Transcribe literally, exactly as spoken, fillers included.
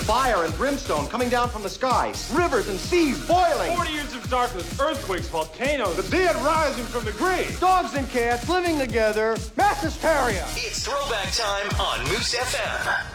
Fire and brimstone coming down from the skies. Rivers and seas boiling. Forty years of darkness, earthquakes, volcanoes, the dead rising from the grave. Dogs and cats living together. Mass hysteria. It's throwback time on Moose F M.